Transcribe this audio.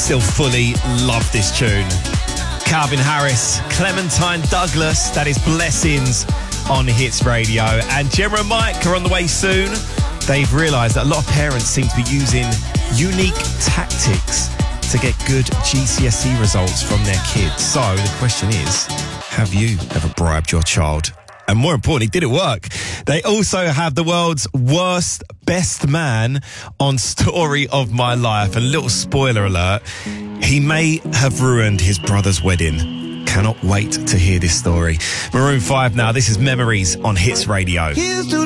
still fully love this tune. Calvin Harris, Clementine Douglas, that is Blessings on Hits Radio. And Gemma and Mike are on the way soon. They've realised that a lot of parents seem to be using unique tactics to get good GCSE results from their kids. So the question is, have you ever bribed your child? And more importantly, did it work? They also have the world's worst best man on Story of My Life. A little spoiler alert, he may have ruined his brother's wedding. Cannot wait to hear this story. Maroon 5 now, this is Memories on Hits Radio. Here's to